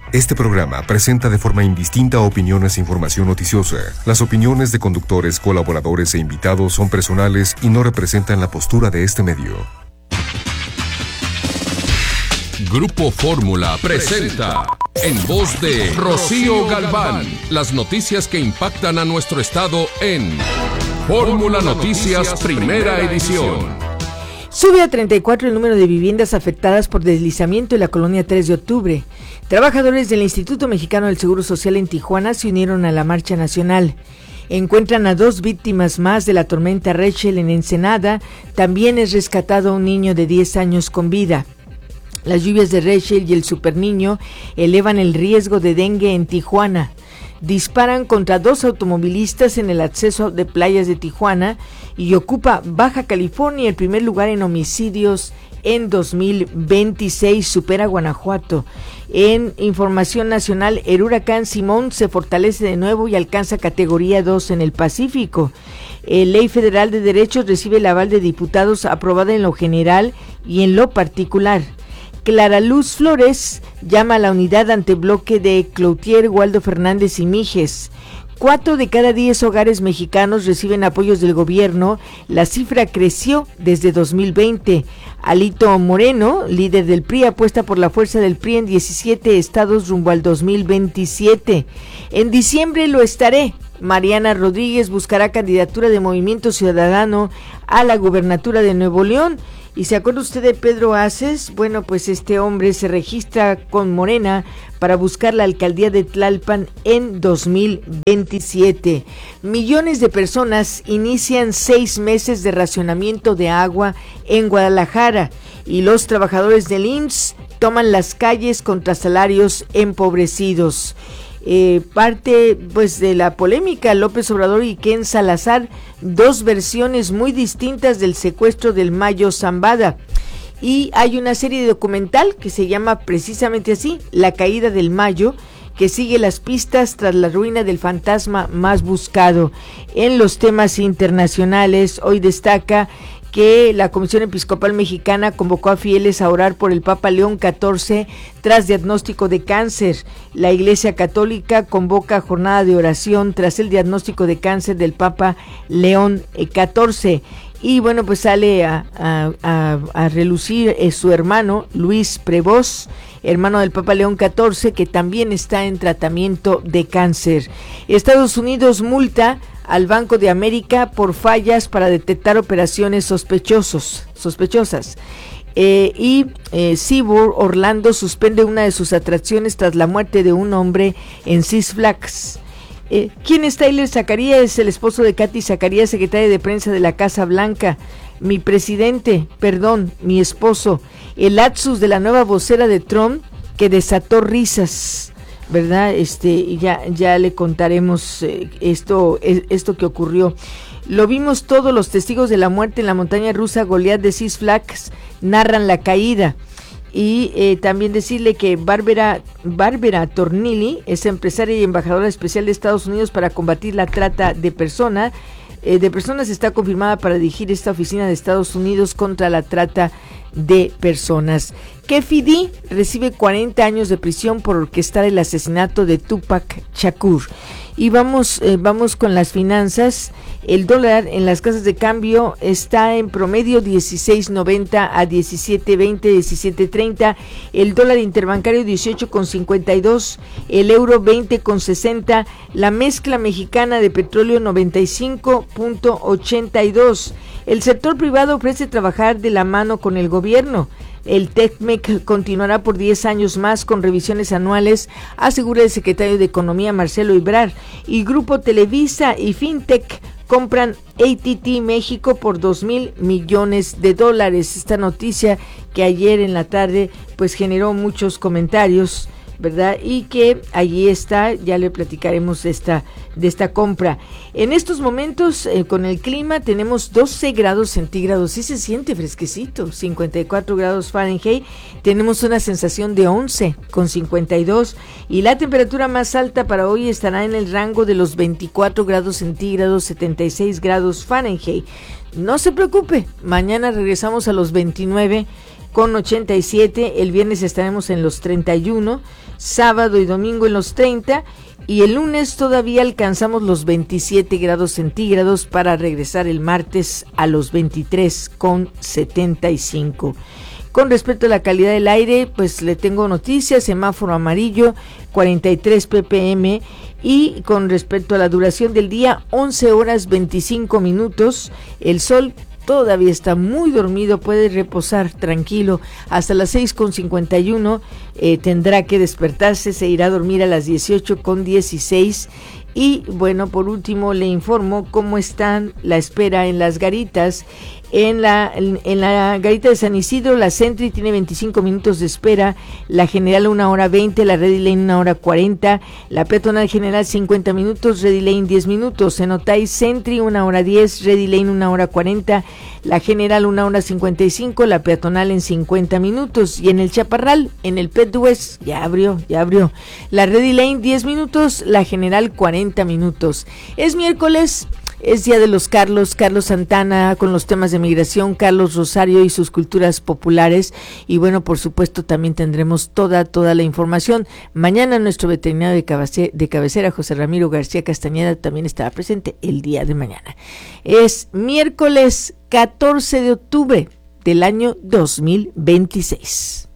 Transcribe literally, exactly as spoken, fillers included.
Este programa presenta de forma indistinta opiniones e información noticiosa. Las opiniones de conductores, colaboradores e invitados son personales y no representan la postura de este medio. Grupo Fórmula presenta, en voz de Rocío Galván, las noticias que impactan a nuestro estado en Fórmula Noticias Primera Edición. Sube a treinta y cuatro el número de viviendas afectadas por deslizamiento en la colonia tres de octubre. Trabajadores del Instituto Mexicano del Seguro Social en Tijuana se unieron a la marcha nacional. Encuentran a dos víctimas más de la tormenta Rachel en Ensenada. También es rescatado un niño de diez años con vida. Las lluvias de Rachel y el superniño elevan el riesgo de dengue en Tijuana. Disparan contra dos automovilistas en el acceso de playas de Tijuana y ocupa Baja California el primer lugar en homicidios en dos mil veintiséis, supera Guanajuato. En información nacional, el huracán Simón se fortalece de nuevo y alcanza categoría dos en el Pacífico. La Ley Federal de Derechos recibe el aval de diputados aprobada en lo general y en lo particular. Clara Luz Flores llama a la unidad ante bloque de Cloutier, Waldo Fernández y Mijes. Cuatro de cada diez hogares mexicanos reciben apoyos del gobierno. La cifra creció desde dos mil veinte. Alito Moreno, líder del P R I, apuesta por la fuerza del P R I en diecisiete estados rumbo al dos mil veintisiete. En diciembre lo estaré. Mariana Rodríguez buscará candidatura de Movimiento Ciudadano a la gubernatura de Nuevo León. ¿Y se acuerda usted de Pedro Aces? Bueno, pues este hombre se registra con Morena para buscar la alcaldía de Tlalpan en dos mil veintisiete. Millones de personas inician seis meses de racionamiento de agua en Guadalajara y los trabajadores del I M S S toman las calles contra salarios empobrecidos. Eh, parte pues de la polémica, López Obrador y Ken Salazar, dos versiones muy distintas del secuestro del Mayo Zambada. Y hay una serie documental que se llama precisamente así, La caída del Mayo, que sigue las pistas tras la ruina del fantasma más buscado. En los temas internacionales, hoy destaca que la Comisión Episcopal Mexicana convocó a fieles a orar por el Papa León catorce tras diagnóstico de cáncer. La Iglesia Católica convoca jornada de oración tras el diagnóstico de cáncer del Papa León catorce. Y bueno, pues sale a, a, a, a relucir eh, su hermano Luis Prevost, hermano del Papa León catorce, que también está en tratamiento de cáncer. Estados Unidos multa al Banco de América por fallas para detectar operaciones sospechosos, sospechosas. Eh, y eh, SeaWorld Orlando suspende una de sus atracciones tras la muerte de un hombre en Six Flags. Eh, ¿Quién es Tyler Zacarías? Es el esposo de Katy Zacarías, secretaria de prensa de la Casa Blanca. Mi presidente, perdón, mi esposo. El lapsus de la nueva vocera de Trump que desató risas, ¿verdad? Este, y ya, ya le contaremos eh, esto, eh, esto que ocurrió. Lo vimos todos, los testigos de la muerte en la montaña rusa Goliath de Six Flags narran la caída. Y eh, también decirle que Bárbara, Bárbara Tornilli es empresaria y embajadora especial de Estados Unidos para combatir la trata de personas. Eh, de personas está confirmada para dirigir esta oficina de Estados Unidos contra la trata de personas. Keffi D recibe cuarenta años de prisión por orquestar el asesinato de Tupac Shakur. Y vamos, eh, vamos con las finanzas. El dólar en las casas de cambio está en promedio dieciséis noventa a diecisiete veinte, diecisiete treinta. El dólar interbancario dieciocho con cincuenta y dos. El euro veinte con sesenta. La mezcla mexicana de petróleo noventa y cinco punto ochenta y dos. El sector privado ofrece trabajar de la mano con el gobierno. El TECMEC continuará por diez años más con revisiones anuales, asegura el secretario de Economía Marcelo Ebrard. Y Grupo Televisa y Fintech compran A T T México por dos mil millones de dólares. Esta noticia que ayer en la tarde pues generó muchos comentarios, ¿verdad? Y que allí está, ya le platicaremos de esta, de esta compra. En estos momentos, eh, con el clima, tenemos doce grados centígrados, sí se siente fresquecito, cincuenta y cuatro grados Fahrenheit, tenemos una sensación de once con cincuenta y dos, y la temperatura más alta para hoy estará en el rango de los veinticuatro grados centígrados, setenta y seis grados Fahrenheit. No se preocupe, mañana regresamos a los veintinueve con ochenta y siete, el viernes estaremos en los treinta y uno, sábado y domingo en los treinta, y el lunes todavía alcanzamos los veintisiete grados centígrados para regresar el martes a los veintitrés con setenta y cinco. Con respecto a la calidad del aire, pues le tengo noticias: semáforo amarillo, cuarenta y tres ppm, y con respecto a la duración del día, once horas veinticinco minutos, el sol todavía está muy dormido, puede reposar tranquilo hasta las seis con cincuenta y uno, eh, tendrá que despertarse, se irá a dormir a las dieciocho con dieciséis. Y bueno, por último le informo cómo están la espera en las garitas. En la, en, en la garita de San Isidro, la Sentry tiene veinticinco minutos de espera, la General una hora veinte, la Ready Lane una hora cuarenta, la Peatonal General cincuenta minutos, Ready Lane diez minutos, en Otay Sentry una hora diez, Ready Lane una hora cuarenta, la General una hora cincuenta y cinco, la Peatonal en cincuenta minutos, y en el Chaparral, en el Pet West, ya abrió, ya abrió, la Ready Lane diez minutos, la General cuarenta minutos. Es miércoles. Es Día de los Carlos, Carlos Santana con los temas de migración, Carlos Rosario y sus culturas populares, y bueno, por supuesto también tendremos toda, toda la información. Mañana nuestro veterinario de cabecera, de cabecera, José Ramiro García Castañeda, también estará presente el día de mañana. Es miércoles catorce de octubre del año dos mil veintiséis.